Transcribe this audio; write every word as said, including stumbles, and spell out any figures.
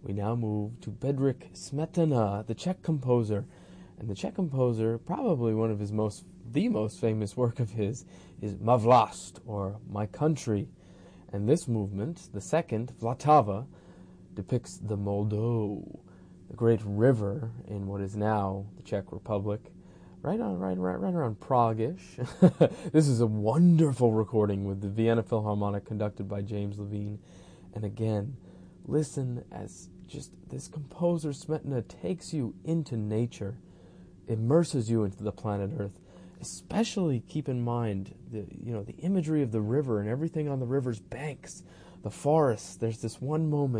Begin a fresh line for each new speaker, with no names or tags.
we now move to Bedřich Smetana, the Czech composer. And the Czech composer, probably one of his most, the most famous work of his, is Má vlast, or My Country. And this movement, the second, Vltava, depicts the Moldau, the great river in what is now the Czech Republic, right on, right, right, right around Prague-ish. This is a wonderful recording with the Vienna Philharmonic conducted by James Levine. And again, listen as just this composer, Smetana, takes you into nature, immerses you into the planet Earth. Especially keep in mind the you know the imagery of the river and everything on the river's banks, the forests. There's this one moment